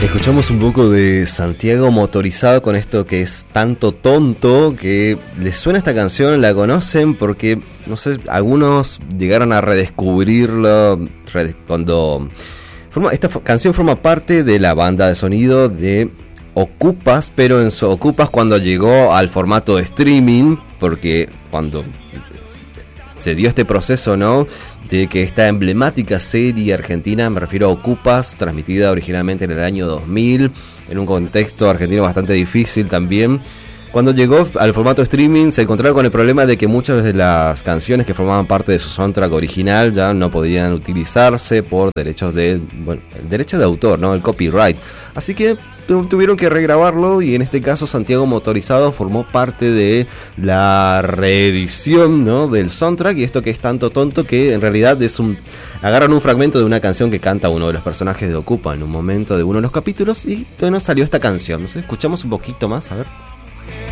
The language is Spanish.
Escuchamos un poco de Santiago Motorizado con esto que es Tanto Tonto, que les suena esta canción, la conocen porque, no sé, algunos llegaron a redescubrirlo cuando... Esta canción forma parte de la banda de sonido de Ocupas, pero en su Ocupas cuando llegó al formato de streaming, porque cuando se dio este proceso, ¿no?, de que esta emblemática serie argentina, me refiero a Ocupas, transmitida originalmente en el año 2000, en un contexto argentino bastante difícil también. Cuando llegó al formato streaming se encontraron con el problema de que muchas de las canciones que formaban parte de su soundtrack original ya no podían utilizarse por derechos de, bueno, derechos de autor, ¿no?, el copyright. Así que tuvieron que regrabarlo y en este caso Santiago Motorizado formó parte de la reedición, ¿no?, del soundtrack, y esto que es Tanto Tonto, que en realidad es agarran un fragmento de una canción que canta uno de los personajes de Ocupa en un momento de uno de los capítulos y bueno, salió esta canción. ¿No sé? Escuchamos un poquito más, a ver.